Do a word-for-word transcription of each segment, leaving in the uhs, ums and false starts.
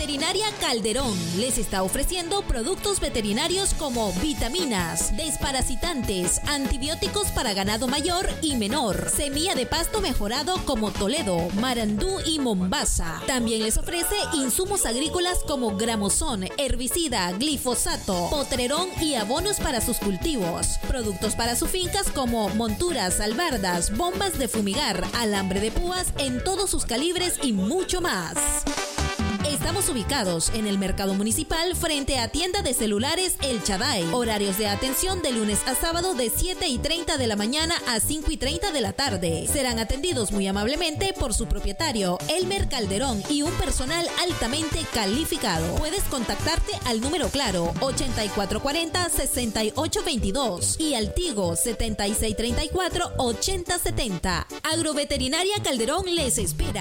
Agroveterinaria Calderón les está ofreciendo productos veterinarios como vitaminas, desparasitantes, antibióticos para ganado mayor y menor, semilla de pasto mejorado como Toledo, Marandú y Mombasa. También les ofrece insumos agrícolas como gramosón, herbicida, glifosato, potrerón y abonos para sus cultivos. Productos para sus fincas como monturas, albardas, bombas de fumigar, alambre de púas en todos sus calibres y mucho más. Estamos ubicados en el Mercado Municipal frente a Tienda de Celulares El Chaday. Horarios de atención de lunes a sábado de siete y treinta de la mañana a cinco y treinta de la tarde. Serán atendidos muy amablemente por su propietario, Elmer Calderón, y un personal altamente calificado. Puedes contactarte al número claro ochenta y cuatro cuarenta, sesenta y ocho veintidós y al Tigo setenta y seis treinta y cuatro, ochenta setenta. Agroveterinaria Calderón les espera.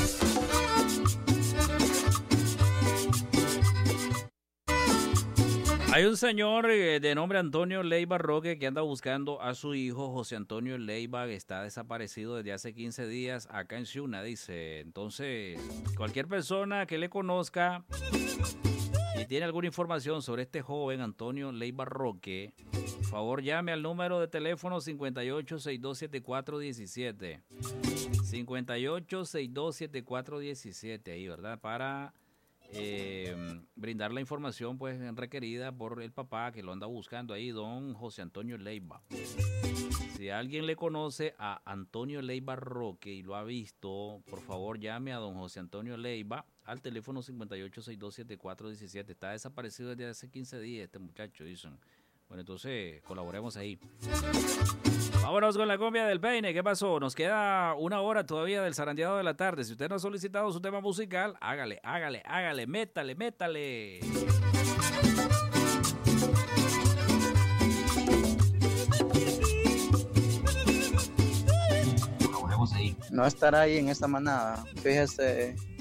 Hay un señor eh, de nombre Antonio Leiva Roque que anda buscando a su hijo José Antonio Leiva, que está desaparecido desde hace quince días acá en Ciuna, dice. Entonces, cualquier persona que le conozca y tiene alguna información sobre este joven Antonio Leiva Roque, por favor llame al número de teléfono cincuenta y ocho, sesenta y dos setenta y cuatro diecisiete. cincuenta y ocho, sesenta y dos setenta y cuatro diecisiete, ahí, ¿verdad? Para... Eh, brindar la información pues requerida por el papá que lo anda buscando ahí, don José Antonio Leiva. Si alguien le conoce a Antonio Leiva Roque y lo ha visto, por favor llame a don José Antonio Leiva al teléfono cincuenta y ocho, sesenta y dos setenta y cuatro diecisiete. Está desaparecido desde hace quince días este muchacho, dicen. Bueno, entonces colaboremos ahí. Vámonos con la cumbia del peine. ¿Qué pasó? Nos queda una hora todavía del zarandeado de la tarde. Si usted no ha solicitado su tema musical, hágale, hágale, hágale, métale, métale. No estará ahí en esta manada. Fíjese